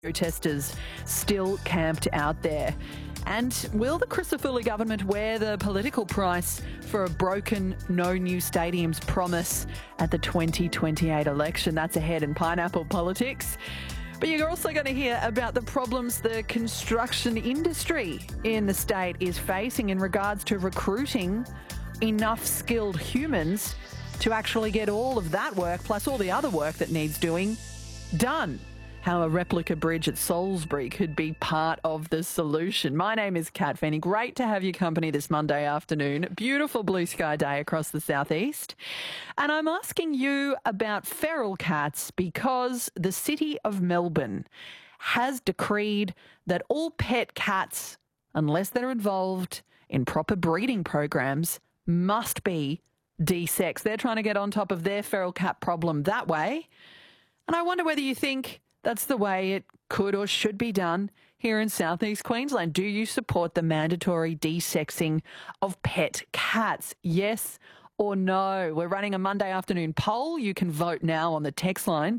Protesters still camped out there. And will the Crisafulli government wear the political price for a broken no new stadiums promise at the 2028 election? That's ahead in Pineapple Politics. But you're also going to hear about the problems the construction industry in the state is facing in regards to recruiting enough skilled humans to actually get all of that work, plus all the other work that needs doing, done. How a replica bridge at Salisbury could be part of the solution. My name is Kat Feeney. Great to have your company this Monday afternoon. Beautiful blue sky day across the southeast. And I'm asking you about feral cats because the City of Melbourne has decreed that all pet cats, unless they're involved in proper breeding programs, must be desexed. They're trying to get on top of their feral cat problem that way. And I wonder whether you think that's the way it could or should be done here in southeast Queensland. Do you support the mandatory desexing of pet cats? Yes or no? We're running a Monday afternoon poll. You can vote now on the text line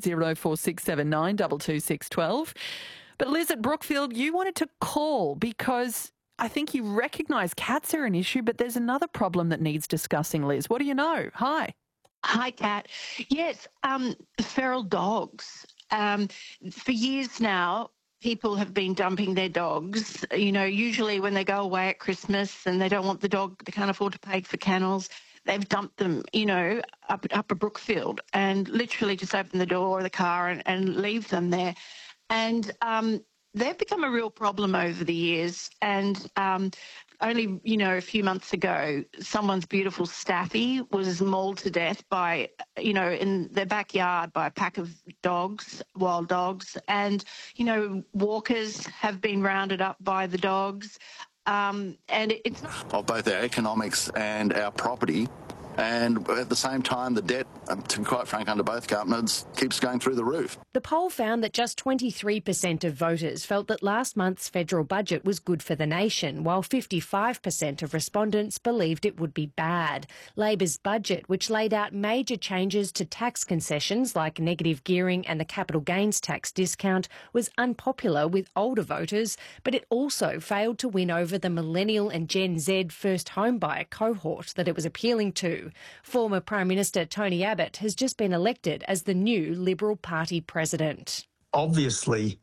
0467 22612. But Liz at Brookfield, you wanted to call because I think you recognise cats are an issue, but there's another problem that needs discussing, Liz. What do you know? Hi. Hi, Kat. Yes, feral dogs. For years now, people have been dumping their dogs, usually when they go away at Christmas and they don't want the dog, they can't afford to pay for kennels, they've dumped them, up a Brookfield and literally just open the door of the car and leave them there. And they've become a real problem over the years. And only, a few months ago, someone's beautiful Staffy was mauled to death by, in their backyard by a pack of dogs, wild dogs. And, walkers have been rounded up by the dogs. And it's not of both our economics and our property. And at the same time, the debt, to be quite frank, under both governments, keeps going through the roof. The poll found that just 23% of voters felt that last month's federal budget was good for the nation, while 55% of respondents believed it would be bad. Labor's budget, which laid out major changes to tax concessions like negative gearing and the capital gains tax discount, was unpopular with older voters, but it also failed to win over the millennial and Gen Z first homebuyer cohort that it was appealing to. Former Prime Minister Tony Abbott has just been elected as the new Liberal Party president. Obviously,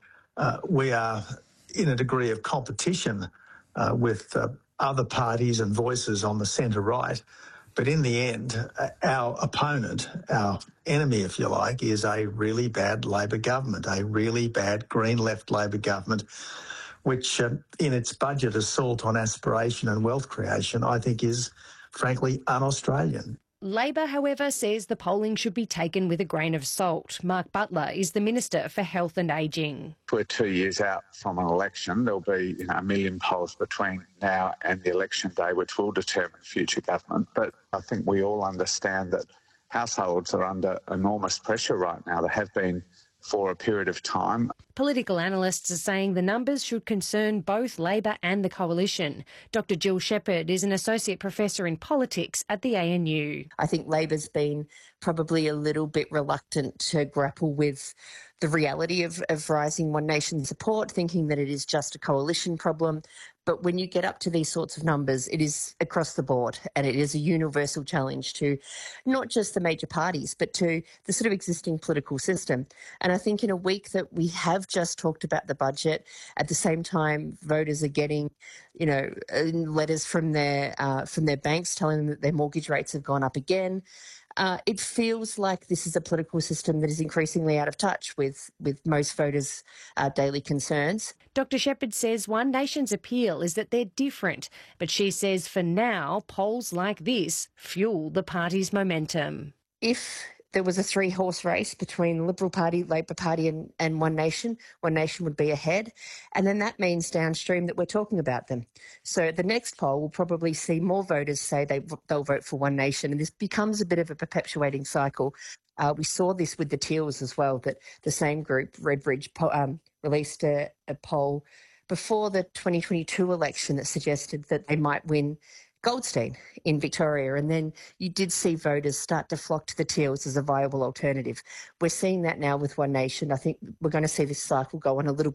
we are in a degree of competition with other parties and voices on the centre-right. But in the end, our opponent, our enemy, if you like, is a really bad Labor government, a really bad Green left Labor government, which in its budget assault on aspiration and wealth creation, I think is frankly un-Australian. Labor, however, says the polling should be taken with a grain of salt. Mark Butler is the Minister for Health and Ageing. We're 2 years out from an election. There'll be a million polls between now and the election day, which will determine future government. But I think we all understand that households are under enormous pressure right now. They have been for a period of time. Political analysts are saying the numbers should concern both Labor and the coalition. Dr Jill Shepherd is an associate professor in politics at the ANU. I think Labor's been probably a little bit reluctant to grapple with the reality of rising One Nation support, thinking that it is just a coalition problem. But when you get up to these sorts of numbers, it is across the board, and it is a universal challenge to not just the major parties, but to the sort of existing political system. And I think in a week that we have just talked about the budget, at the same time voters are getting, letters from their banks telling them that their mortgage rates have gone up again. It feels like this is a political system that is increasingly out of touch with most voters' daily concerns. Dr Shepherd says One Nation's appeal is that they're different, but she says for now, polls like this fuel the party's momentum. If there was a three-horse race between Liberal Party, Labor Party and One Nation would be ahead. And then that means downstream that we're talking about them. So the next poll will probably see more voters say they'll vote for One Nation, and this becomes a bit of a perpetuating cycle. We saw this with the Teals as well, that the same group, Redbridge, released a poll before the 2022 election that suggested that they might win Goldstein in Victoria, and then you did see voters start to flock to the Teals as a viable alternative. We're seeing that now with One Nation. I think we're going to see this cycle go on a little